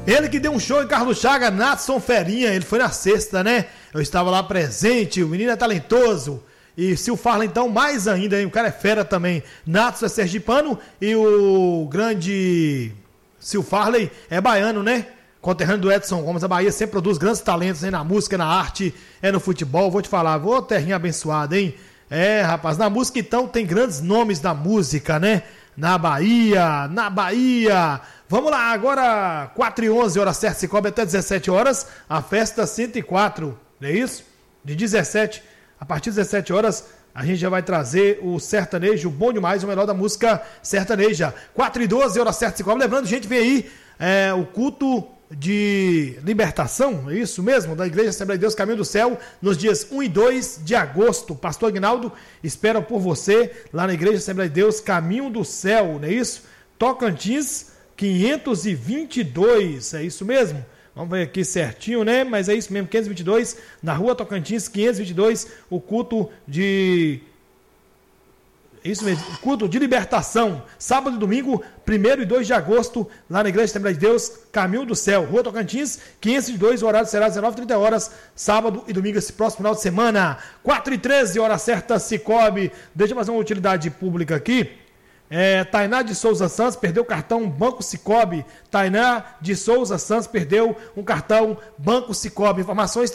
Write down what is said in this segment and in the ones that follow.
Ele que deu um show em Carlos Chagas, Natson Ferinha, ele foi na sexta, né? Eu estava lá presente, o menino é talentoso. E se o Farley, então, mais ainda, hein? O cara é fera também. Natson é sergipano e o grande Sil Farley é baiano, né? Conterrâneo do Edson Gomes. A Bahia sempre produz grandes talentos aí na música, na arte, no futebol. Vou te falar, ô terrinha abençoada, hein? Rapaz, na música, então, tem grandes nomes da música, né? Na Bahia. Vamos lá, agora 4h11, hora certa, se cobre até 17 horas, a festa 104, não é isso? De 17, a partir de 17 horas, a gente já vai trazer o sertanejo bom demais, o melhor da música sertaneja. 4h12, hora certa, se cobre. Lembrando, gente, vem aí o culto de libertação, é isso mesmo? Da Igreja Assembleia de Deus Caminho do Céu, nos dias 1 e 2 de agosto. Pastor Aguinaldo espera por você lá na Igreja Assembleia de Deus Caminho do Céu, não é isso? Tocantins 522, é isso mesmo? Vamos ver aqui certinho, né? Mas é isso mesmo, 522, na rua Tocantins 522, o culto de... Isso mesmo, culto de libertação, sábado e domingo, 1º e 2 de agosto, lá na Igreja Assembleia de Deus, Caminho do Céu, Rua Tocantins, 502, o horário será 19h30 horas, sábado e domingo, esse próximo final de semana. 4h13, hora certa, Cicobi. Deixa eu fazer uma utilidade pública aqui. Tainá de Souza Santos perdeu o cartão Banco Cicobi. Tainá de Souza Santos perdeu um cartão Banco Cicobi. Informações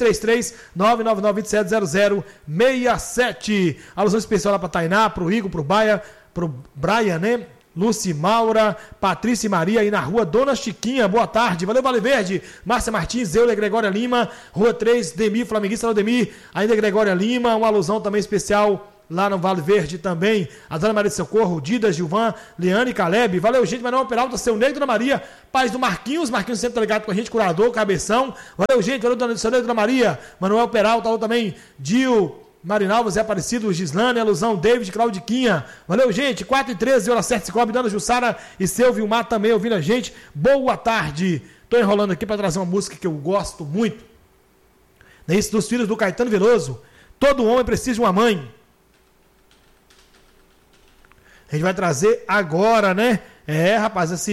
33-999-2700-67. Alusão especial lá para Tainá, para o Igor, para o Brian, né? Luci Maura, Patrícia e Maria, aí na rua Dona Chiquinha, boa tarde, valeu Vale Verde, Márcia Martins, Euler Gregória Lima, rua 3, Demir, Flamenguista, alô Demir, ainda Gregória Lima, uma alusão também especial lá no Vale Verde também, a Dona Maria de Socorro, Dida, Gilvan, Leane e Caleb, valeu gente, Manuel Peralta, seu Negro, Dona Maria, paz do Marquinhos sempre tá ligado com a gente, curador, cabeção, valeu gente, valeu seu Negro, Dona Maria, Manuel Peralta, alô também, Dil, Marinalva, Zé Aparecido, Gislane, alusão, David, Claudiquinha, valeu gente, 4h13, hora certa, se cobre, Dona Jussara e seu Vilmar também ouvindo a gente, boa tarde, tô enrolando aqui para trazer uma música que eu gosto muito, esse dos filhos do Caetano Veloso, todo homem precisa de uma mãe. A gente vai trazer agora, né? Rapaz, esse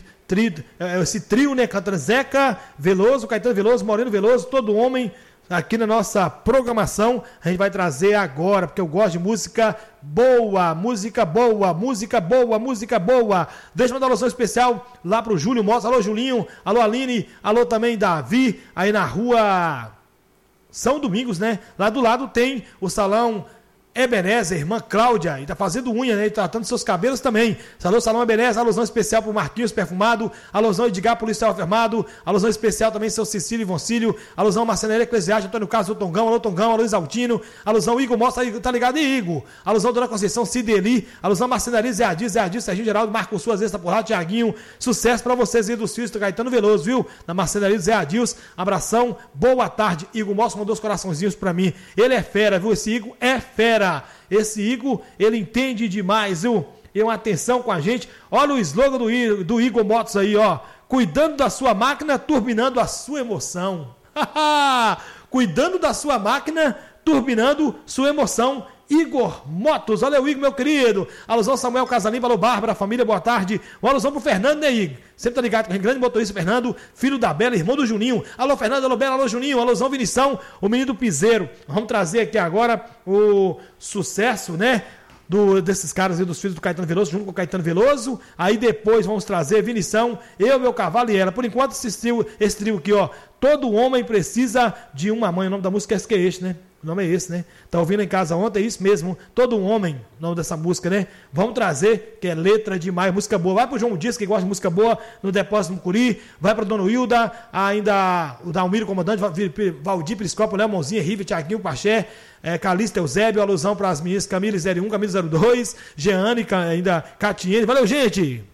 trio, né? Cantando Zeca Veloso, Caetano Veloso, Moreno Veloso, todo homem aqui na nossa programação. A gente vai trazer agora, porque eu gosto de música boa, música boa, música boa, música boa. Deixa eu mandar uma alusão especial lá pro Júlio Mostra. Alô, Julinho, alô, Aline, alô também, Davi, aí na rua São Domingos, né? Lá do lado tem o salão Ebenezer, irmã Cláudia, e tá fazendo unha, né? E tratando seus cabelos também. Salão Ebenezer, alusão especial pro Marquinhos Perfumado, alusão Edgar Policial Afirmado, alusão especial também seu Cecílio Ivoncílio, alusão Marcenaria Eclesiástica, Antônio Carlos do Tongão, alô Tongão, alô Isaltino, alusão Igor Mostra, tá ligado aí, Igor? Alusão Dona Conceição Cideli, alusão Marcenaria Zé Adir, Serginho Geraldo, Marco Suas vezes, tá por lá, Tiaguinho, sucesso pra vocês aí dos filhos do Caetano Veloso, viu? Na Marcenaria Zé Adir, abração, boa tarde. Igor Mostra mandou os coraçõezinhos pra mim, ele é fera, viu? Esse Igor é fera. Esse Igor, ele entende demais, viu? E uma atenção com a gente. Olha o slogan do Igor Motos aí, ó. Cuidando da sua máquina, turbinando a sua emoção. Cuidando da sua máquina, turbinando sua emoção. Igor Motos, olha o Igor, meu querido. Alusão Samuel Casalim, alô Bárbara, família, boa tarde. Uma alusão pro Fernando, né, Igor? Sempre tá ligado com o grande motorista Fernando, filho da Bela, irmão do Juninho. Alô Fernando, alô Bela, alô Juninho, alusão Vinição, o menino do Piseiro. Vamos trazer aqui agora o sucesso, né? Desses caras aí, dos filhos do Caetano Veloso, junto com o Caetano Veloso. Aí depois vamos trazer Vinição, eu, meu cavalo e ela. Por enquanto, esse trio aqui, ó. Todo homem precisa de uma mãe. O nome da música é este, né? O nome é esse, né? Tá ouvindo em casa ontem, é isso mesmo. Todo um homem, o nome dessa música, né? Vamos trazer, que é letra demais, música boa. Vai pro João Dias, que gosta de música boa, no Depósito Mucuri. Vai pra Dona Hilda, ainda o Dalmiro, comandante, Valdir Priscopo, Léo Mãozinha, Rive, Tiaguinho, Paché, Calista Eusébio, alusão para as meninas Camila 01, Camila 02, Jeane, ainda Catiene. Valeu, gente!